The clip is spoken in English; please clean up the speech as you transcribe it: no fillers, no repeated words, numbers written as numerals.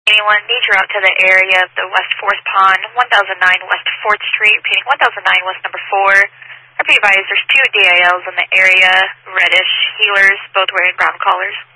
Anyone needs you out to the area of the West 4th Pond, 1009 West 4th Street, repeating 1009 West number 4. Be advised there's 2 DILs in the area, reddish, healers, both wearing brown collars.